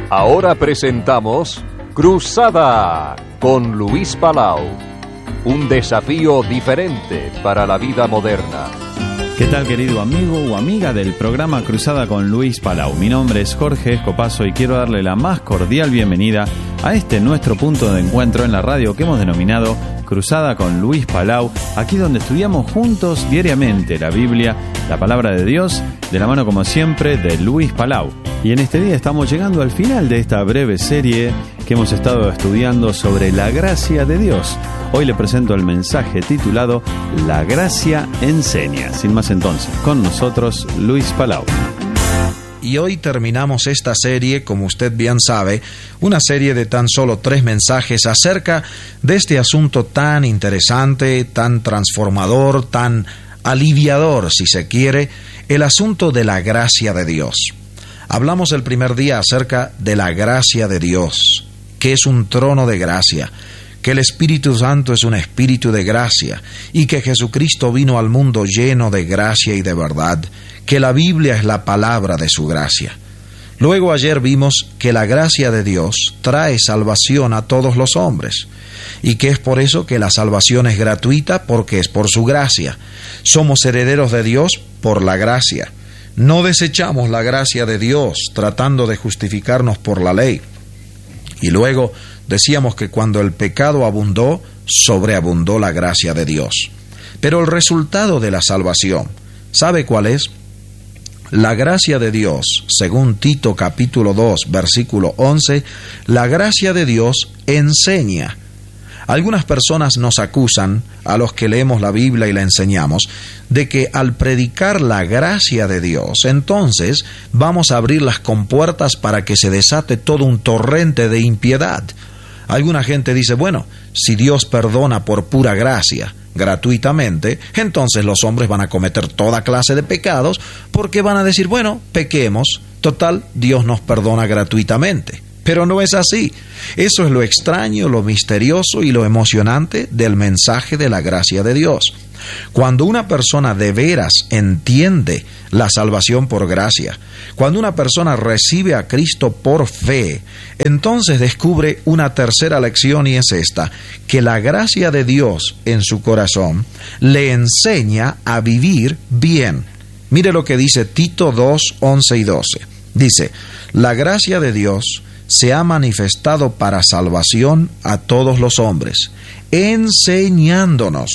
Ahora presentamos Cruzada con Luis Palau. Un desafío diferente para la vida moderna. ¿Qué tal, querido amigo o amiga del programa Cruzada con Luis Palau? Mi nombre es Jorge Escopazo y quiero darle la más cordial bienvenida a este nuestro punto de encuentro en la radio que hemos denominado Cruzada con Luis Palau, aquí donde estudiamos juntos diariamente la Biblia, la palabra de Dios, de la mano como siempre de Luis Palau. Y en este día estamos llegando al final de esta breve serie que hemos estado estudiando sobre la gracia de Dios. Hoy le presento el mensaje titulado La gracia enseña. Sin más entonces, con nosotros Luis Palau. Y hoy terminamos esta serie, como usted bien sabe, una serie de tan solo 3 mensajes acerca de este asunto tan interesante, tan transformador, tan aliviador, si se quiere, el asunto de la gracia de Dios. Hablamos el primer día acerca de la gracia de Dios, que es un trono de gracia, que el Espíritu Santo es un espíritu de gracia y que Jesucristo vino al mundo lleno de gracia y de verdad, que la Biblia es la palabra de su gracia. Luego ayer vimos que la gracia de Dios trae salvación a todos los hombres y que es por eso que la salvación es gratuita, porque es por su gracia. Somos herederos de Dios por la gracia. No desechamos la gracia de Dios tratando de justificarnos por la ley. Y luego decíamos que cuando el pecado abundó, sobreabundó la gracia de Dios. Pero el resultado de la salvación, ¿sabe cuál es? La gracia de Dios, según Tito capítulo 2, versículo 11, la gracia de Dios enseña. Algunas personas nos acusan, a los que leemos la Biblia y la enseñamos, de que al predicar la gracia de Dios, entonces vamos a abrir las compuertas para que se desate todo un torrente de impiedad. Alguna gente dice, bueno, si Dios perdona por pura gracia, gratuitamente, entonces los hombres van a cometer toda clase de pecados, porque van a decir, bueno, pequemos, total, Dios nos perdona gratuitamente. Pero no es así. Eso es lo extraño, lo misterioso y lo emocionante del mensaje de la gracia de Dios. Cuando una persona de veras entiende la salvación por gracia, cuando una persona recibe a Cristo por fe, entonces descubre una tercera lección, y es esta, que la gracia de Dios en su corazón le enseña a vivir bien. Mire lo que dice Tito 2, 11 y 12. Dice, la gracia de Dios se ha manifestado para salvación a todos los hombres, enseñándonos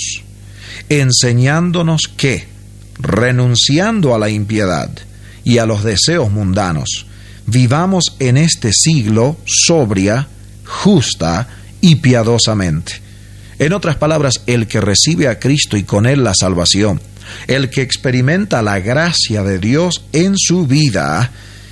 que, renunciando a la impiedad y a los deseos mundanos, vivamos en este siglo sobria, justa y piadosamente. En otras palabras, el que recibe a Cristo y con él la salvación, el que experimenta la gracia de Dios en su vida,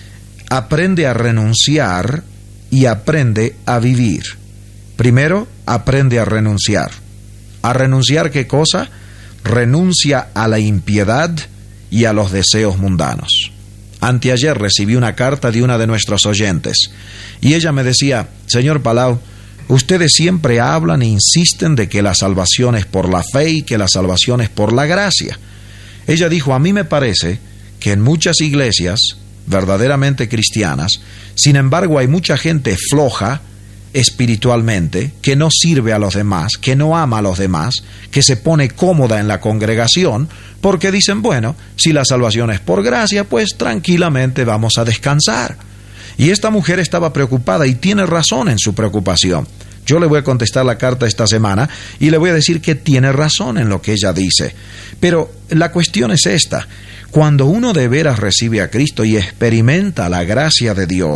aprende a renunciar y aprende a vivir. Primero, aprende a renunciar. ¿A renunciar qué cosa? Renuncia a la impiedad y a los deseos mundanos. Anteayer recibí una carta de una de nuestros oyentes y ella me decía, señor Palau, ustedes siempre hablan e insisten de que la salvación es por la fe y que la salvación es por la gracia. Ella dijo, a mí me parece que en muchas iglesias verdaderamente cristianas, sin embargo hay mucha gente floja espiritualmente, que no sirve a los demás, que no ama a los demás, que se pone cómoda en la congregación, porque dicen, bueno, si la salvación es por gracia, pues tranquilamente vamos a descansar. Y esta mujer estaba preocupada y tiene razón en su preocupación. Yo le voy a contestar la carta esta semana y le voy a decir que tiene razón en lo que ella dice. Pero la cuestión es esta. Cuando uno de veras recibe a Cristo y experimenta la gracia de Dios,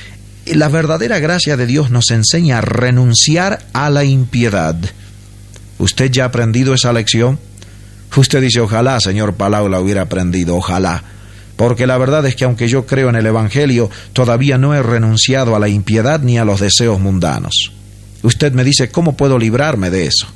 la verdadera gracia de Dios nos enseña a renunciar a la impiedad. ¿Usted ya ha aprendido esa lección? Usted dice, ojalá, señor Palau, la hubiera aprendido, ojalá. Porque la verdad es que aunque yo creo en el Evangelio, todavía no he renunciado a la impiedad ni a los deseos mundanos. Usted me dice, ¿cómo puedo librarme de eso?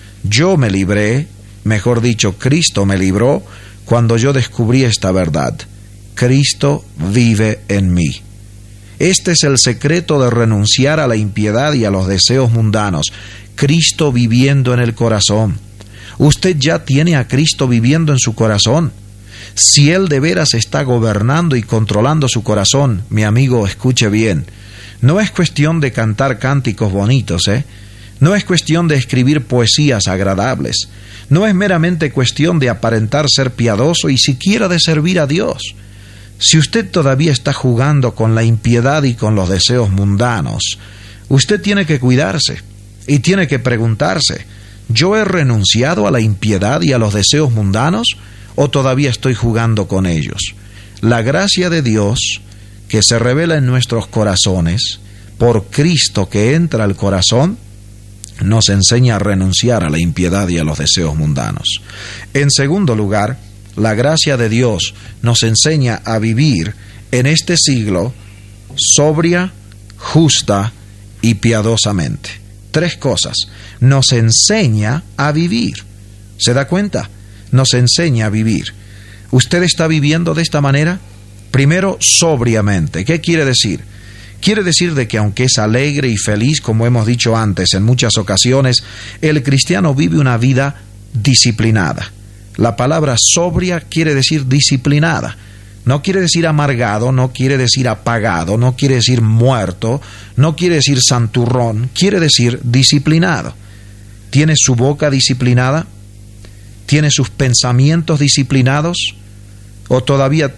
Yo me libré, mejor dicho, Cristo me libró, cuando yo descubrí esta verdad. Cristo vive en mí. Este es el secreto de renunciar a la impiedad y a los deseos mundanos. Cristo viviendo en el corazón. Usted ya tiene a Cristo viviendo en su corazón. Si Él de veras está gobernando y controlando su corazón, mi amigo, escuche bien, No es cuestión de cantar cánticos bonitos, No es cuestión de escribir poesías agradables. No es meramente cuestión de aparentar ser piadoso y siquiera de servir a Dios. Si usted todavía está jugando con la impiedad y con los deseos mundanos, usted tiene que cuidarse y tiene que preguntarse, ¿yo he renunciado a la impiedad y a los deseos mundanos o todavía estoy jugando con ellos? La gracia de Dios, que se revela en nuestros corazones, por Cristo que entra al corazón, nos enseña a renunciar a la impiedad y a los deseos mundanos. En segundo lugar, la gracia de Dios nos enseña a vivir en este siglo sobria, justa y piadosamente. 3 cosas. Nos enseña a vivir. ¿Se da cuenta? Nos enseña a vivir. ¿Usted está viviendo de esta manera? Primero, sobriamente. ¿Qué quiere decir? Quiere decir de que aunque es alegre y feliz, como hemos dicho antes en muchas ocasiones, el cristiano vive una vida disciplinada. La palabra sobria quiere decir disciplinada. No quiere decir amargado, no quiere decir apagado, no quiere decir muerto, no quiere decir santurrón, quiere decir disciplinado. ¿Tiene su boca disciplinada? ¿Tiene sus pensamientos disciplinados? ¿O todavía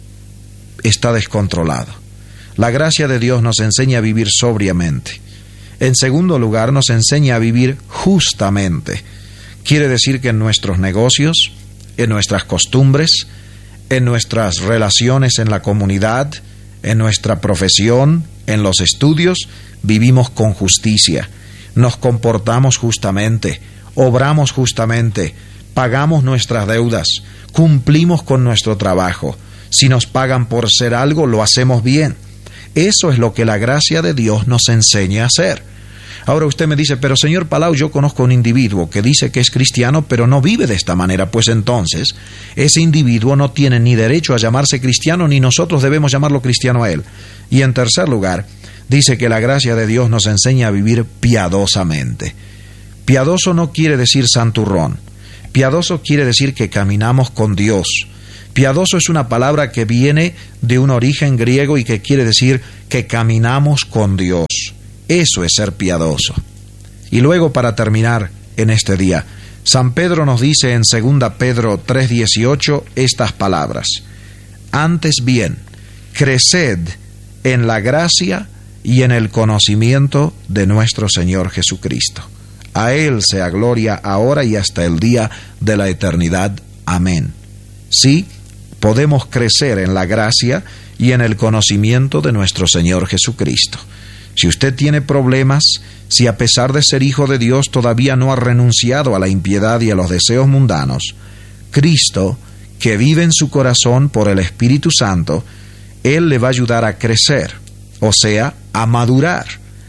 está descontrolado? La gracia de Dios nos enseña a vivir sobriamente. En segundo lugar, nos enseña a vivir justamente. Quiere decir que en nuestros negocios, en nuestras costumbres, en nuestras relaciones en la comunidad, en nuestra profesión, en los estudios, vivimos con justicia, nos comportamos justamente, obramos justamente, pagamos nuestras deudas, cumplimos con nuestro trabajo. Si nos pagan por ser algo, lo hacemos bien. Eso es lo que la gracia de Dios nos enseña a hacer. Ahora usted me dice, pero señor Palau, yo conozco un individuo que dice que es cristiano, pero no vive de esta manera. Pues entonces, ese individuo no tiene ni derecho a llamarse cristiano, ni nosotros debemos llamarlo cristiano a él. Y en tercer lugar, dice que la gracia de Dios nos enseña a vivir piadosamente. Piadoso no quiere decir santurrón. Piadoso quiere decir que caminamos con Dios. Piadoso es una palabra que viene de un origen griego y que quiere decir que caminamos con Dios. Eso es ser piadoso. Y luego, para terminar en este día, San Pedro nos dice en 2 Pedro 3:18 estas palabras: antes bien, creced en la gracia y en el conocimiento de nuestro Señor Jesucristo. A Él sea gloria ahora y hasta el día de la eternidad. Amén. Sí, podemos crecer en la gracia y en el conocimiento de nuestro Señor Jesucristo. Si usted tiene problemas, si a pesar de ser hijo de Dios todavía no ha renunciado a la impiedad y a los deseos mundanos, Cristo, que vive en su corazón por el Espíritu Santo, Él le va a ayudar a crecer, o sea, a madurar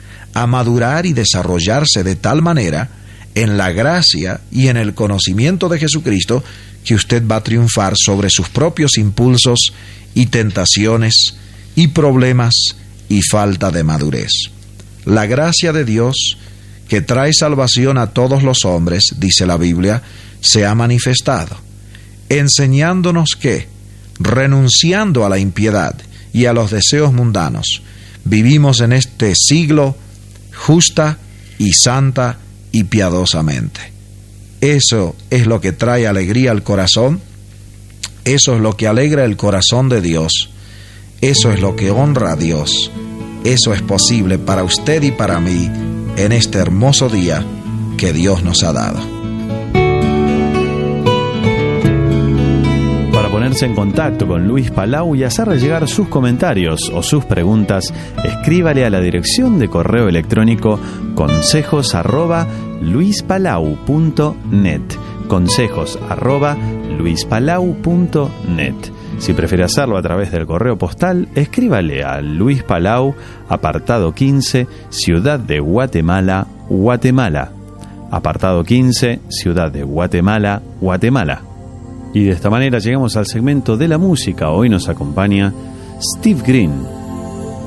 y desarrollarse de tal manera en la gracia y en el conocimiento de Jesucristo que usted va a triunfar sobre sus propios impulsos y tentaciones y problemas y falta de madurez. La gracia de Dios, que trae salvación a todos los hombres, dice la Biblia, se ha manifestado, enseñándonos que, renunciando a la impiedad y a los deseos mundanos, vivimos en este siglo justa y santa y piadosamente. Eso es lo que trae alegría al corazón, eso es lo que alegra el corazón de Dios, eso es lo que honra a Dios. Eso es posible para usted y para mí en este hermoso día que Dios nos ha dado. Para ponerse en contacto con Luis Palau y hacerle llegar sus comentarios o sus preguntas, escríbale a la dirección de correo electrónico consejos@luispalau.net. consejos@luispalau.net. Si prefiere hacerlo a través del correo postal, escríbale a Luis Palau, apartado 15, Ciudad de Guatemala, Guatemala. Apartado 15, Ciudad de Guatemala, Guatemala. Y de esta manera llegamos al segmento de la música. Hoy nos acompaña Steve Green.